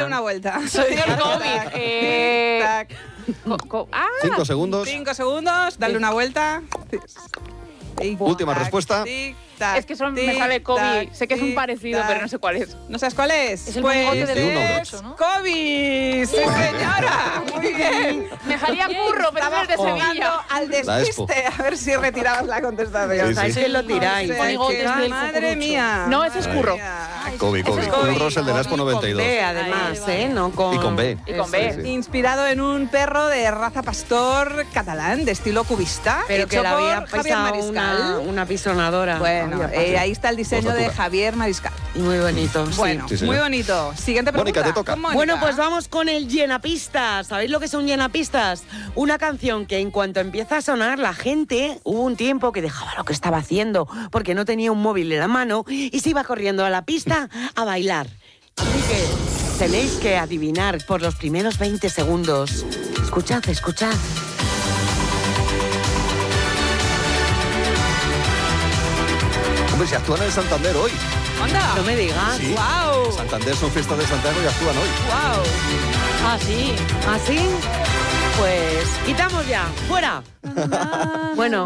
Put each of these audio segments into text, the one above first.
una vuelta. Soy el COVID. Tic-tac. 5 segundos. 5 segundos, dale una vuelta. Última respuesta. Es que solo me sale COVID. Sé que es un parecido, pero no sé cuál es. ¿No sabes cuál es? Es el monigote de del uno. ¿no? ¡COVID! ¡Sí, señora! Muy bien. Me salía curro, pero Estaba es de jugando Sevilla. al La Expo. despiste, a ver si retirabas la contestación. Sí, sí. ¿Sabes que lo tiráis? O sea, Monigotes que, del madre cucurucho. mía. No, ese es curro. COVID. Ese es Curros, el de la Expo Con 92. B, además, No con... Y con B. Y con B. Sí, sí. Inspirado en un perro de raza pastor catalán de estilo cubista, Pero hecho que le había por Javier pisado Mariscal. una pisonadora. Bueno, ahí está el diseño de Posatura. Javier Mariscal. Y muy bonito, sí. Bueno, Sí, señor. muy bonito. Siguiente pregunta. Mónica, te toca. Con Mónica. Bueno, pues vamos con el llenapistas. ¿Sabéis lo que es un llenapistas? Una canción que en cuanto empieza a sonar, la gente, hubo un tiempo que dejaba lo que estaba haciendo porque no tenía un móvil en la mano y se iba corriendo a la pista a bailar. Así que tenéis que adivinar por los primeros 20 segundos. Escuchad, escuchad. Hombre, si actúan en Santander hoy. ¡Anda! No me digas. Sí. ¡Guau! Santander son fiestas de Santiago y actúan hoy. ¡Guau! Ah, sí. ¿Así? Pues quitamos ya. ¡Fuera! Bueno,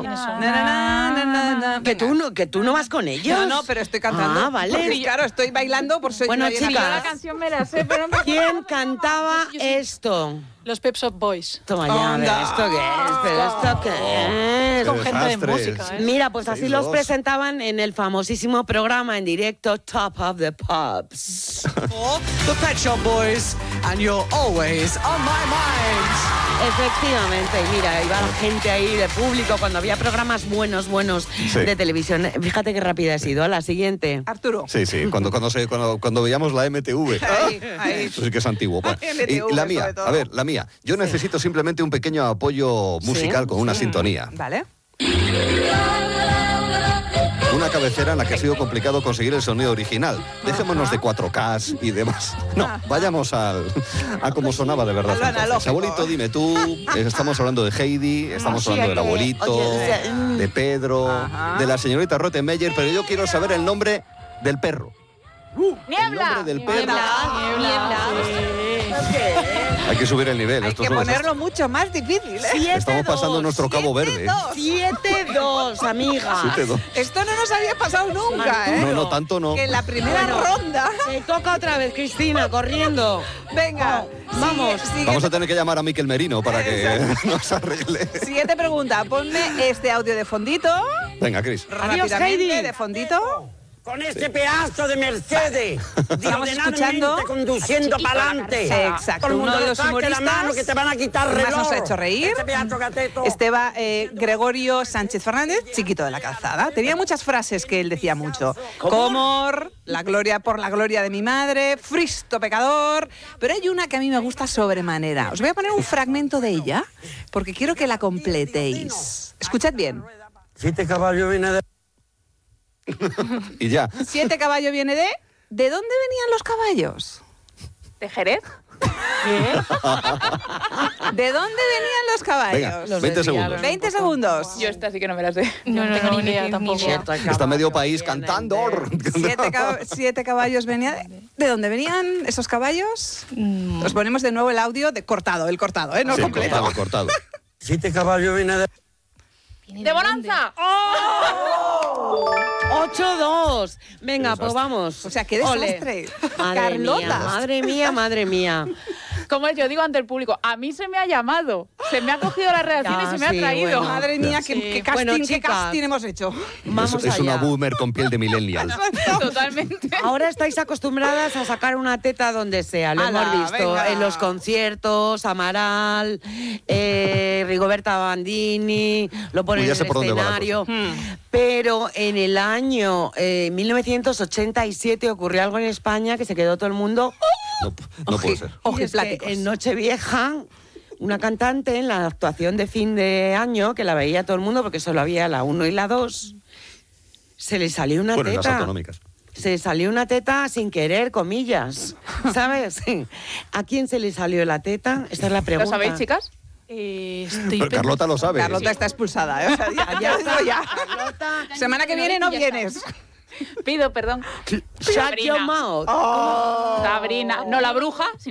que tú no vas con ellos. No, pero estoy cantando. Ah, vale. Porque, claro, estoy bailando por ser Bueno, una chicas. Yo la llenadora. canción me la sé, pero no me ¿Quién cantaba esto? Los Pep Shop Boys. Toma ya, a ver, Anda. ¿esto qué es? ¿Pero esto qué es? Con gente de desastre. música, ¿eh? Mira, pues así los 6-2. presentaban en el famosísimo programa en directo Top of the Pops. The Pet Shop Boys, and you're always on my mind. Efectivamente, y mira, iba la gente ahí de público cuando había programas buenos Sí. de televisión. Fíjate qué rápida ha sido. A la siguiente. Arturo. Sí, sí, cuando veíamos la MTV. Ahí. Eso sí que es antiguo. Bueno, MTV, y la mía, sobre todo. a ver, la mía. Yo necesito simplemente un pequeño apoyo musical con una sintonía. Vale. Una cabecera en la que ha sido complicado conseguir el sonido original. Dejémonos de 4K y demás. No, vayamos a cómo sonaba de verdad. A lo entonces. analógico. Abuelito, dime tú. Estamos hablando de Heidi, estamos hablando del abuelito, Oye, de Pedro, Ajá. de la señorita Rottenmeier, pero yo quiero saber el nombre del perro. El ¡Niebla! nombre del perro. Niebla. Hay que subir el nivel. Hay esto que es un desastre. ponerlo mucho más difícil, ¿eh? 7-2. Estamos pasando nuestro Cabo Verde. 7-2, amiga. 7-2. Esto no nos había pasado nunca, ¿eh? No, tanto no. Que en la primera ronda... Te toca otra vez, Cristina, corriendo. Venga, vamos. Sigue, Vamos a tener que llamar a Miquel Merino para que nos arregle. Siguiente pregunta. Ponme este audio de fondito. Venga, Cris. Rápidamente, Heidi. de fondito. Con ese pedazo de Mercedes, Estamos escuchando conduciendo para adelante. Exacto, Todo el uno mundo de los saque la humoristas mano que te van a quitar más reloj. nos ha hecho reír. Este pedazo cateto. Esteba Gregorio Sánchez Fernández, chiquito de la calzada. Tenía muchas frases que él decía mucho. Comor, la gloria por la gloria de mi madre, fristo pecador. Pero hay una que a mí me gusta sobremanera. Os voy a poner un fragmento de ella porque quiero que la completéis. Escuchad bien. 7 caballos viene de... Y ya. 7 caballos viene de... ¿De dónde venían los caballos? ¿De Jerez? ¿De dónde venían los caballos? Venga, Los 20 desviaron. segundos. 20 segundos. Yo esta sí que no me la sé. No tengo ni idea tampoco. Está medio país cantando. 7 caballos venían. ¿De dónde venían esos caballos? Os ponemos de nuevo el audio de cortado, el cortado, ¿eh? No Sí, completo. cortado. 7 caballos viene de... ¡De Bonanza! 8-2. Venga, pues vamos. O sea, qué Ole. desastre. Madre mía, Carlota. madre mía, madre mía. Como yo digo ante el público, a mí se me ha llamado, se me ha cogido la redacción Ya, y se me sí, ha traído. bueno. Madre mía, Sí. qué casting, Bueno, qué chicas. casting hemos hecho. Vamos es una allá. boomer con piel de millennial. Totalmente. Ahora estáis acostumbradas a sacar una teta donde sea, lo Ala, hemos visto, venga. en los conciertos, Amaral, Rigoberta Bandini, lo ponen Uy, ya en sé el por dónde va la escenario. Pero en el año 1987 ocurrió algo en España que se quedó todo el mundo... No puede ser. Y es que Ojipláticos. en Nochevieja, una cantante en la actuación de fin de año, que la veía todo el mundo porque solo había la 1 y la 2, se le salió una Bueno, en las teta. autonómicas. Se le salió una teta sin querer, comillas, ¿sabes? ¿A quién se le salió la teta? Esta es la pregunta. ¿Lo sabéis, chicas? Pero Carlota lo sabe. Carlota está expulsada, ¿eh? O sea, ya digo ya. Carlota, Semana que viene no vienes. Pido perdón. shut your mouth. Sabrina. No la bruja, sino